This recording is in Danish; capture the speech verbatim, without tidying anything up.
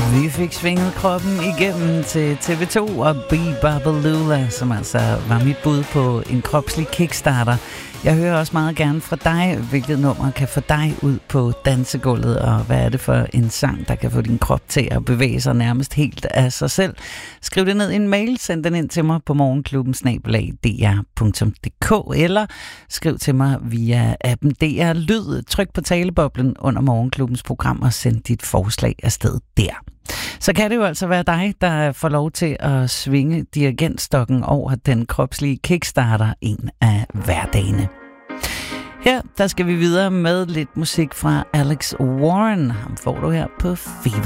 Vi fik svinget kroppen igennem til T V to og Be-Babalula, som altså var mit bud på en kropslig kickstarter. Jeg hører også meget gerne fra dig, hvilket nummer kan få dig ud på dansegulvet, og hvad er det for en sang, der kan få din krop til at bevæge sig nærmest helt af sig selv. Skriv det ned i en mail, send den ind til mig på morgenklubben snabel-a d r punktum d k, eller skriv til mig via appen D R Lyd. Tryk på taleboblen under morgenklubbens program og send dit forslag afsted der. Så kan det jo altså være dig, der får lov til at svinge dirigentstokken over den kropslige kickstarter en af hverdagene. Her der skal vi videre med lidt musik fra Alex Warren. Ham får du her på Fever.